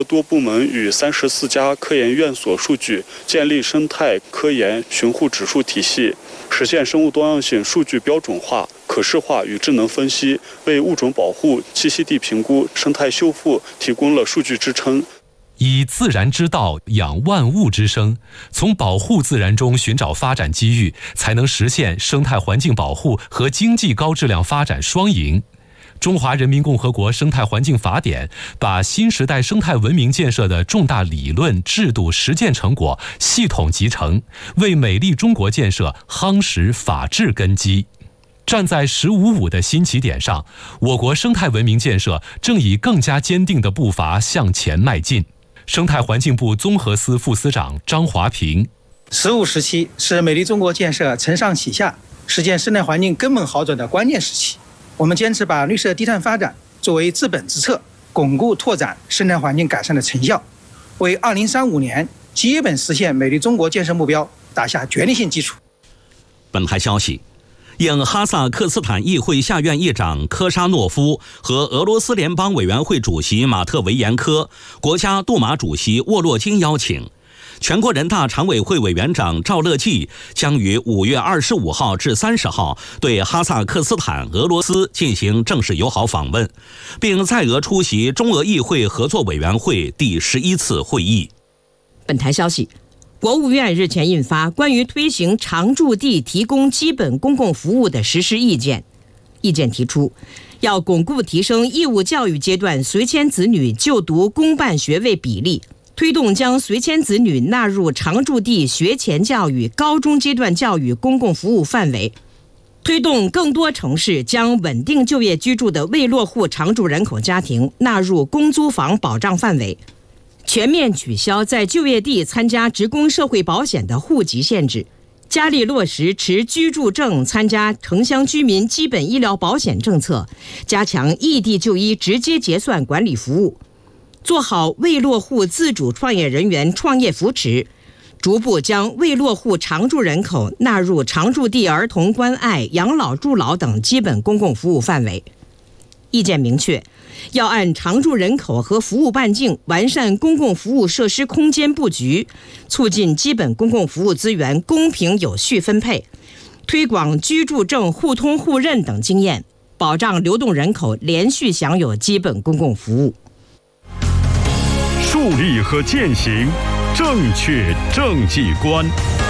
多部门与34家科研院所数据，建立生态科研巡护指数体系，实现生物多样性数据标准化、可视化与智能分析，为物种保护、栖息地评估、生态修复提供了数据支撑。 以自然之道养万物之生，从保护自然中寻找发展机遇，才能实现生态环境保护和经济高质量发展双赢。中华人民共和国生态环境法典把新时代生态文明建设的重大理论、制度、实践成果系统集成，为美丽中国建设夯实法治根基。站在“15+5”的新起点上，我国生态文明建设正以更加坚定的步伐向前迈进。生态环境部综合司副司长张华平 ，15时期是美丽中国建设承上启下、实现生态环境根本好转的关键时期。我们坚持把绿色低碳发展作为治本之策，巩固拓展生态环境改善的成效，为2035年基本实现美丽中国建设目标打下决定性基础。 本台消息，应哈萨克斯坦议会下院议长科沙诺夫和俄罗斯联邦委员会主席马特维延科、国家杜马主席沃洛金邀请，全国人大常委会委员长赵乐际将于5月25号至30号对哈萨克斯坦、俄罗斯进行正式友好访问，并在俄出席中俄议会合作委员会第11次会议。 本台消息，国务院日前印发关于推行常住地提供基本公共服务的实施意见。意见提出，要巩固提升义务教育阶段随迁子女就读公办学位比例，推动将随迁子女纳入常住地学前教育、高中阶段教育公共服务范围，推动更多城市将稳定就业居住的未落户常住人口家庭纳入公租房保障范围，全面取消在就业地参加职工社会保险的户籍限制，加力落实持居住证参加城乡居民基本医疗保险政策，加强异地就医直接结算管理服务，做好未落户自主创业人员创业扶持，逐步将未落户常住人口纳入常住地儿童关爱、养老助老等基本公共服务范围。意见明确，要按常住人口和服务半径完善公共服务设施空间布局，促进基本公共服务资源公平有序分配，推广居住证互通互认等经验，保障流动人口连续享有基本公共服务。 树立和践行正确政绩观。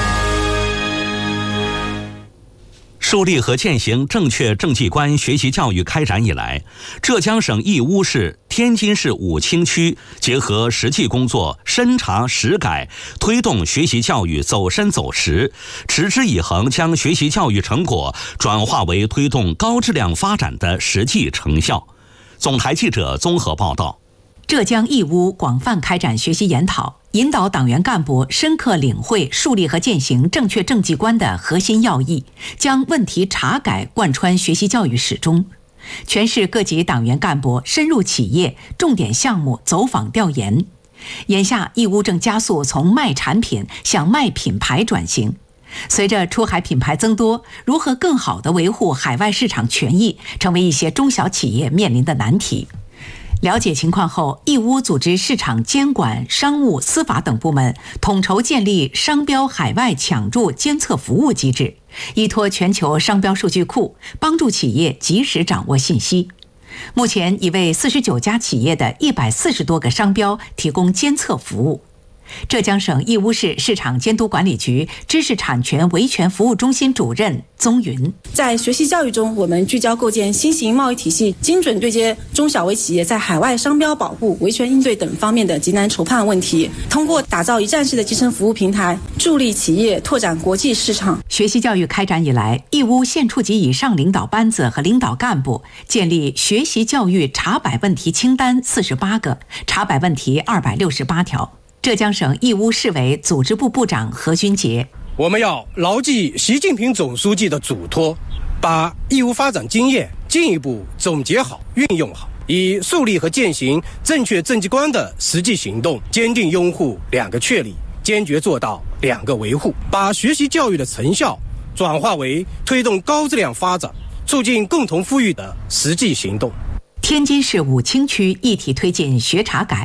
树立和践行正确政绩观学习教育开展以来，浙江省义乌市、天津市武清区结合实际工作，深查实改，推动学习教育走深走实，持之以恒将学习教育成果转化为推动高质量发展的实际成效。总台记者综合报道。 浙江义乌广泛开展学习研讨，引导党员干部深刻领会树立和践行正确政绩观的核心要义，将问题查改贯穿学习教育始终。全市各级党员干部深入企业重点项目走访调研。眼下，义乌正加速从卖产品向卖品牌转型。随着出海品牌增多，如何更好地维护海外市场权益，成为一些中小企业面临的难题。了解情况后，义乌组织市场监管、商务、司法等部门统筹建立商标海外抢注监测服务机制，依托全球商标数据库，帮助企业及时掌握信息。目前已为49家企业的140多个商标提供监测服务。浙江省义乌市市场监督管理局知识产权维权服务中心主任宗云， 在学习教育中，我们聚焦构建新型贸易体系，精准对接中小微企业在海外商标保护、维权应对等方面的急难筹判问题，通过打造一站式的集成服务平台，助力企业拓展国际市场。 学习教育开展以来，义乌县处级以上领导班子和领导干部建立学习教育查摆问题清单48个，查摆问题268条。浙江省义乌市委组织部部长何军杰， 我们要牢记习近平总书记的嘱托，把义乌发展经验进一步总结好、运用好，以树立和践行正确政绩观的实际行动，坚定拥护2个确立，坚决做到2个维护，把学习教育的成效转化为推动高质量发展、促进共同富裕的实际行动。 天津市武清区一体推进学查改，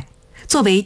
作为